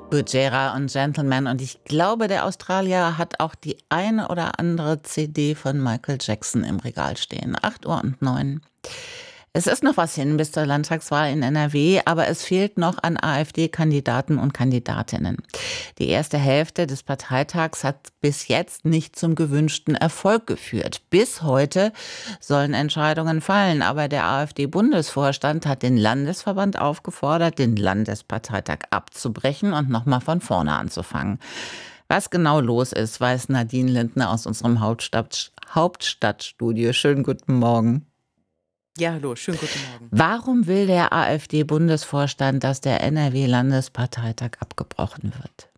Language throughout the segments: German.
Gojira und Gentleman. Und ich glaube, der Australier hat auch die eine oder andere CD von Michael Jackson im Regal stehen. 8:09 Uhr. Es ist noch was hin bis zur Landtagswahl in NRW, aber es fehlt noch an AfD-Kandidaten und Kandidatinnen. Die erste Hälfte des Parteitags hat bis jetzt nicht zum gewünschten Erfolg geführt. Bis heute sollen Entscheidungen fallen, aber der AfD-Bundesvorstand hat den Landesverband aufgefordert, den Landesparteitag abzubrechen und nochmal von vorne anzufangen. Was genau los ist, weiß Nadine Lindner aus unserem Hauptstadtstudio. Schönen guten Morgen. Ja, hallo, schönen guten Morgen. Warum will der AfD-Bundesvorstand, dass der NRW-Landesparteitag abgebrochen wird?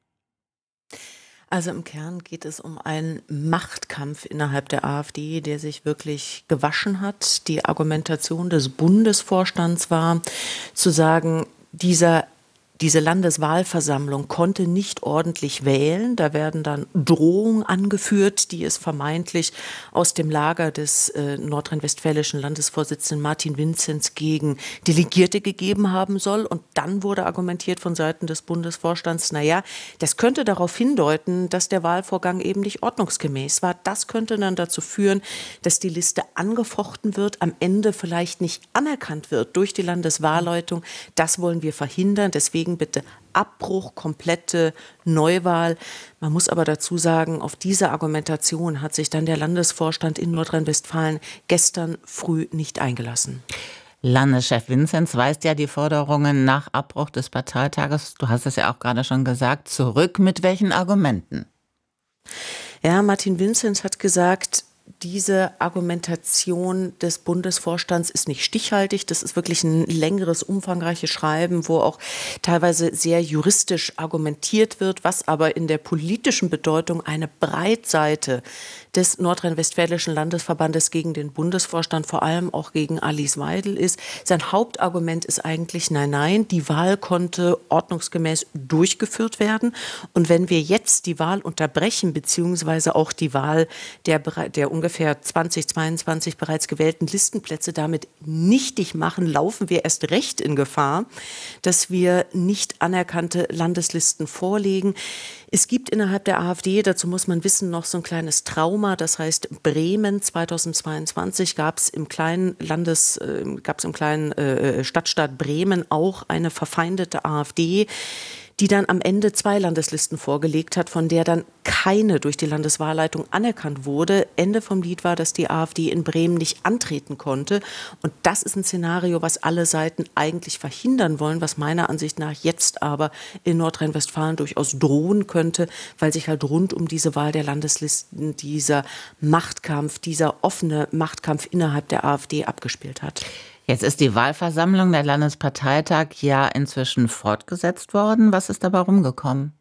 Also im Kern geht es um einen Machtkampf innerhalb der AfD, der sich wirklich gewaschen hat. Die Argumentation des Bundesvorstands war, zu sagen, diese Landeswahlversammlung konnte nicht ordentlich wählen. Da werden dann Drohungen angeführt, die es vermeintlich aus dem Lager des nordrhein-westfälischen Landesvorsitzenden Martin Vinzenz gegen Delegierte gegeben haben soll. Und dann wurde argumentiert von Seiten des Bundesvorstands, naja, das könnte darauf hindeuten, dass der Wahlvorgang eben nicht ordnungsgemäß war. Das könnte dann dazu führen, dass die Liste angefochten wird, am Ende vielleicht nicht anerkannt wird durch die Landeswahlleitung. Das wollen wir verhindern. Deswegen bitte Abbruch, komplette Neuwahl. Man muss aber dazu sagen, auf diese Argumentation hat sich dann der Landesvorstand in Nordrhein-Westfalen gestern früh nicht eingelassen. Landeschef Vinzenz weist ja die Forderungen nach Abbruch des Parteitages, du hast es ja auch gerade schon gesagt, zurück. Mit welchen Argumenten? Ja, Martin Vinzenz hat gesagt, diese Argumentation des Bundesvorstands ist nicht stichhaltig. Das ist wirklich ein längeres, umfangreiches Schreiben, wo auch teilweise sehr juristisch argumentiert wird, was aber in der politischen Bedeutung eine Breitseite des nordrhein-westfälischen Landesverbandes gegen den Bundesvorstand, vor allem auch gegen Alice Weidel ist. Sein Hauptargument ist eigentlich, nein, die Wahl konnte ordnungsgemäß durchgeführt werden. Und wenn wir jetzt die Wahl unterbrechen, beziehungsweise auch die Wahl der ungefähr 2022 bereits gewählten Listenplätze damit nichtig machen, laufen wir erst recht in Gefahr, dass wir nicht anerkannte Landeslisten vorlegen. Es gibt innerhalb der AfD, dazu muss man wissen, noch so ein kleines Trauma. Das heißt, Bremen 2022 gab es im kleinen Stadtstaat Bremen auch eine verfeindete AfD, die dann am Ende 2 Landeslisten vorgelegt hat, von der dann keine durch die Landeswahlleitung anerkannt wurde. Ende vom Lied war, dass die AfD in Bremen nicht antreten konnte. Und das ist ein Szenario, was alle Seiten eigentlich verhindern wollen, was meiner Ansicht nach jetzt aber in Nordrhein-Westfalen durchaus drohen könnte, weil sich halt rund um diese Wahl der Landeslisten dieser Machtkampf, dieser offene Machtkampf innerhalb der AfD abgespielt hat. Jetzt ist die Wahlversammlung, der Landesparteitag, ja inzwischen fortgesetzt worden. Was ist dabei rumgekommen?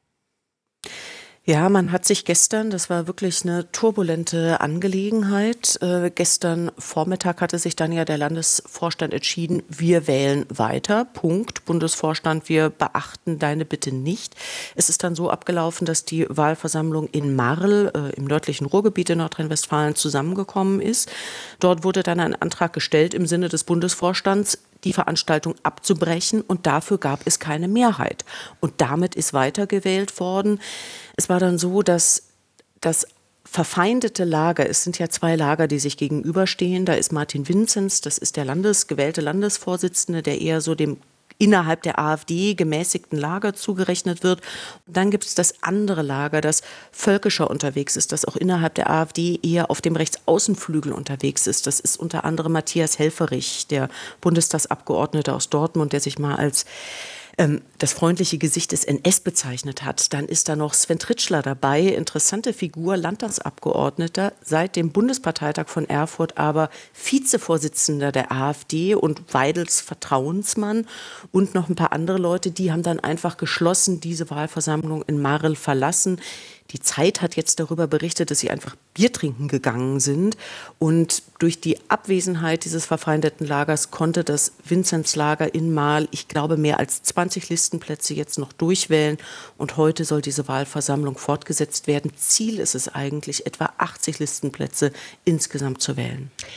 Ja, man hat sich gestern, das war wirklich eine turbulente Angelegenheit. Gestern Vormittag hatte sich dann ja der Landesvorstand entschieden, wir wählen weiter. Punkt. Bundesvorstand, wir beachten deine Bitte nicht. Es ist dann so abgelaufen, dass die Wahlversammlung in Marl im nördlichen Ruhrgebiet in Nordrhein-Westfalen zusammengekommen ist. Dort wurde dann ein Antrag gestellt im Sinne des Bundesvorstands, die Veranstaltung abzubrechen, und dafür gab es keine Mehrheit. Und damit ist weitergewählt worden. Es war dann so, dass das verfeindete Lager, es sind ja 2 Lager, die sich gegenüberstehen. Da ist Martin Vinzenz, das ist der gewählte Landesvorsitzende, der eher so dem innerhalb der AfD gemäßigten Lager zugerechnet wird. Und dann gibt es das andere Lager, das völkischer unterwegs ist, das auch innerhalb der AfD eher auf dem Rechtsaußenflügel unterwegs ist. Das ist unter anderem Matthias Helfferich, der Bundestagsabgeordnete aus Dortmund, der sich mal als das freundliche Gesicht des NS bezeichnet hat. Dann ist da noch Sven Tritschler dabei, interessante Figur, Landtagsabgeordneter, seit dem Bundesparteitag von Erfurt aber Vizevorsitzender der AfD und Weidels Vertrauensmann, und noch ein paar andere Leute, die haben dann einfach geschlossen diese Wahlversammlung in Marl verlassen. Die Zeit hat jetzt darüber berichtet, dass sie einfach Bier trinken gegangen sind. Und durch die Abwesenheit dieses verfeindeten Lagers konnte das Vinzenz-Lager in Marl, ich glaube, mehr als 20 Listenplätze jetzt noch durchwählen. Und heute soll diese Wahlversammlung fortgesetzt werden. Ziel ist es eigentlich, etwa 80 Listenplätze insgesamt zu wählen.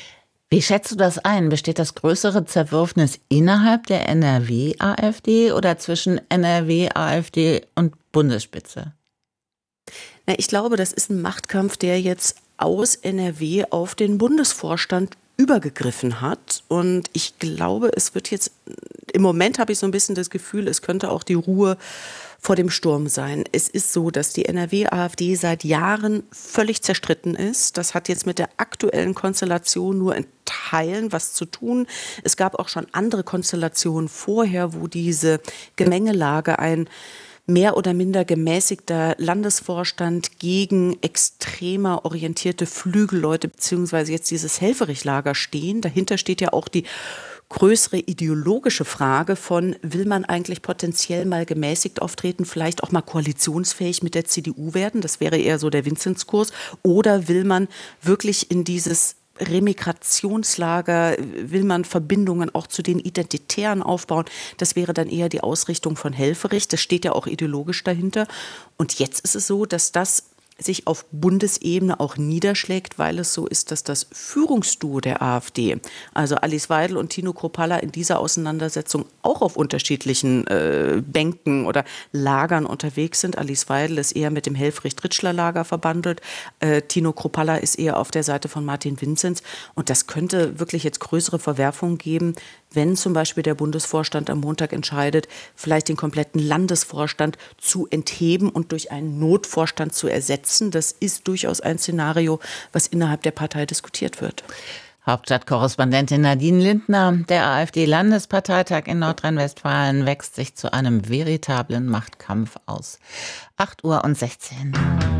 Wie schätzt du das ein? Besteht das größere Zerwürfnis innerhalb der NRW-AfD oder zwischen NRW-AfD und Bundesspitze? Na, ich glaube, das ist ein Machtkampf, der jetzt aus NRW auf den Bundesvorstand übergegriffen hat. Und ich glaube, es wird jetzt, im Moment habe ich so ein bisschen das Gefühl, es könnte auch die Ruhe vor dem Sturm sein. Es ist so, dass die NRW-AfD seit Jahren völlig zerstritten ist. Das hat jetzt mit der aktuellen Konstellation nur in Teilen was zu tun. Es gab auch schon andere Konstellationen vorher, wo diese Gemengelage ein mehr oder minder gemäßigter Landesvorstand gegen extremer orientierte Flügelleute beziehungsweise jetzt dieses Helfferich-Lager stehen. Dahinter steht ja auch die größere ideologische Frage von, will man eigentlich potenziell mal gemäßigt auftreten, vielleicht auch mal koalitionsfähig mit der CDU werden? Das wäre eher so der Vinzenz-Kurs. Oder will man wirklich in dieses Remigrationslager, will man Verbindungen auch zu den Identitären aufbauen. Das wäre dann eher die Ausrichtung von Helfferich. Das steht ja auch ideologisch dahinter. Und jetzt ist es so, dass das sich auf Bundesebene auch niederschlägt, weil es so ist, dass das Führungsduo der AfD, also Alice Weidel und Tino Kruppalla, in dieser Auseinandersetzung auch auf unterschiedlichen Bänken oder Lagern unterwegs sind. Alice Weidel ist eher mit dem Helfrich-Tritschler-Lager verbandelt. Tino Kruppalla ist eher auf der Seite von Martin Vinzenz. Und das könnte wirklich jetzt größere Verwerfungen geben, wenn zum Beispiel der Bundesvorstand am Montag entscheidet, vielleicht den kompletten Landesvorstand zu entheben und durch einen Notvorstand zu ersetzen. Das ist durchaus ein Szenario, was innerhalb der Partei diskutiert wird. Hauptstadtkorrespondentin Nadine Lindner. Der AfD-Landesparteitag in Nordrhein-Westfalen wächst sich zu einem veritablen Machtkampf aus. 8:16 Uhr.